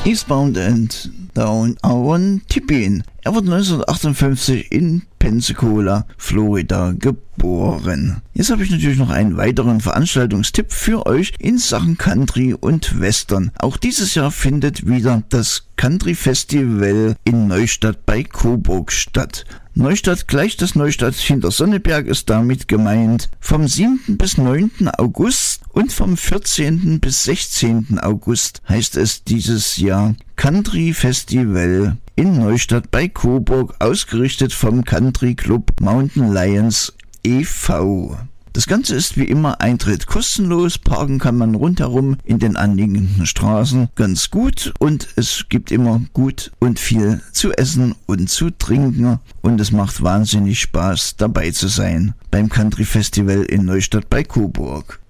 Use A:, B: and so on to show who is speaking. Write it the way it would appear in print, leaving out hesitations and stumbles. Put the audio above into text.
A: Eastbound and Down Aaron Tippin. Er wurde 1958 in Pensacola, Florida geboren. Jetzt habe ich natürlich noch einen weiteren Veranstaltungstipp für euch in Sachen Country und Western. Auch dieses Jahr findet wieder das Country Festival in Neustadt bei Coburg statt. Neustadt, gleich das Neustadt hinter Sonneberg ist damit gemeint. Vom 7. bis 9. August und vom 14. bis 16. August heißt es dieses Jahr Country Festival in Neustadt bei Coburg, ausgerichtet vom Country Club Mountain Lions e.V. Das Ganze ist wie immer Eintritt kostenlos, parken kann man rundherum in den anliegenden Straßen ganz gut und es gibt immer gut und viel zu essen und zu trinken und es macht wahnsinnig Spaß dabei zu sein beim Country Festival in Neustadt bei Coburg.